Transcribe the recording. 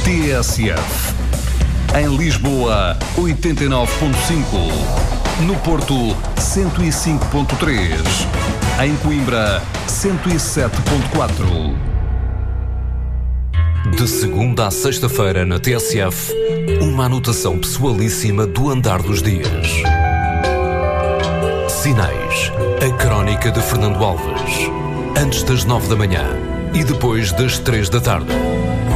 TSF. Em Lisboa, 89.5. No Porto, 105.3. Em Coimbra, 107.4. De segunda à sexta-feira na TSF, uma anotação pessoalíssima do andar dos dias. Sinais, a crónica de Fernando Alves. Antes das 9 da manhã e depois das 3 da tarde.